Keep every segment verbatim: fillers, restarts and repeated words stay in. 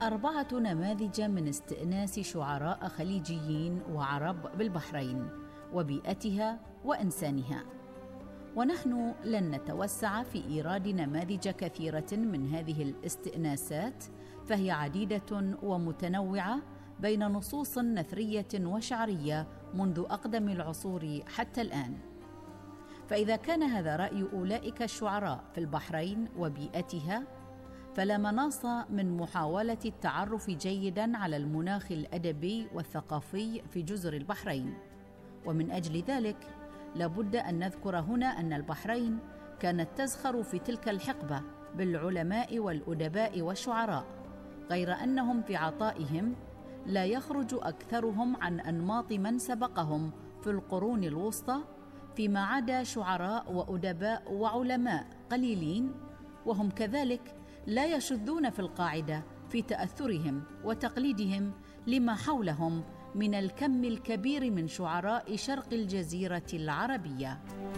أربعة نماذج من استئناس شعراء خليجيين وعرب بالبحرين وبيئتها وإنسانها، ونحن لن نتوسع في إيراد نماذج كثيرة من هذه الاستئناسات، فهي عديدة ومتنوعة بين نصوص نثرية وشعرية منذ أقدم العصور حتى الآن. فإذا كان هذا رأي أولئك الشعراء في البحرين وبيئتها، فلا مناص من محاولة التعرف جيداً على المناخ الأدبي والثقافي في جزر البحرين. ومن أجل ذلك لابد أن نذكر هنا أن البحرين كانت تزخر في تلك الحقبة بالعلماء والأدباء والشعراء، غير أنهم في عطائهم لا يخرج أكثرهم عن أنماط من سبقهم في القرون الوسطى، فيما عدا شعراء وأدباء وعلماء قليلين، وهم كذلك لا يشذون في القاعدة في تأثرهم وتقليدهم لما حولهم من الكم الكبير من شعراء شرق الجزيرة العربية.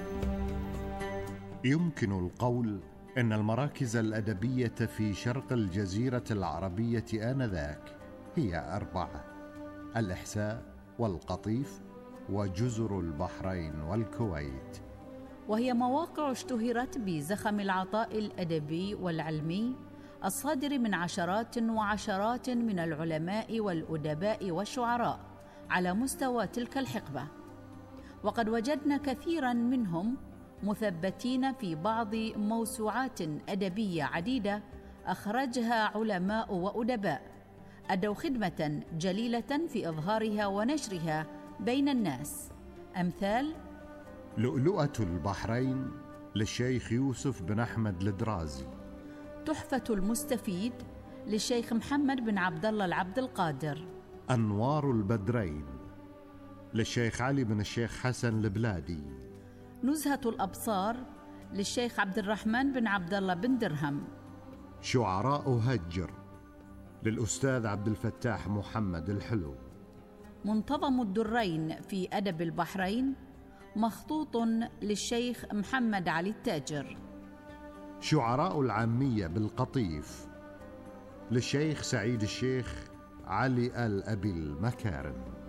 يمكن القول إن المراكز الأدبية في شرق الجزيرة العربية آنذاك هي أربعة: الإحساء والقطيف وجزر البحرين والكويت، وهي مواقع اشتهرت بزخم العطاء الأدبي والعلمي الصادر من عشرات وعشرات من العلماء والأدباء والشعراء على مستوى تلك الحقبة، وقد وجدنا كثيراً منهم مثبتين في بعض موسوعات أدبية عديدة أخرجها علماء وأدباء أدوا خدمة جليلة في إظهارها ونشرها بين الناس، أمثال لؤلؤة البحرين للشيخ يوسف بن أحمد الدرازي، تحفة المستفيد للشيخ محمد بن عبد الله العبد القادر، أنوار البدرين للشيخ علي بن الشيخ حسن البلادي، نزهة الأبصار للشيخ عبد الرحمن بن عبد الله بن درهم، شعراء هجر للأستاذ عبد الفتاح محمد الحلو، منتظم الدرين في أدب البحرين مخطوط للشيخ محمد علي التاجر، شعراء العامية بالقطيف للشيخ سعيد الشيخ علي آل أبي المكارم.